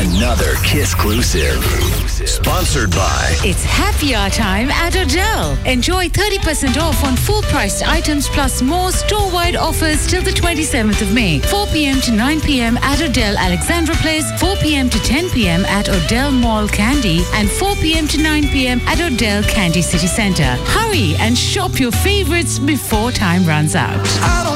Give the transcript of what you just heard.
Another Kiss-clusive. Sponsored by... It's happy hour time at Odell. Enjoy 30% off on full-priced items plus more store-wide offers till the 27th of May. 4 p.m. to 9 p.m. at Odell Alexandra Place, 4 p.m. to 10 p.m. at Odell Mall Candy, and 4 p.m. to 9 p.m. at Odell Candy City Centre. Hurry and shop your favorites before time runs out.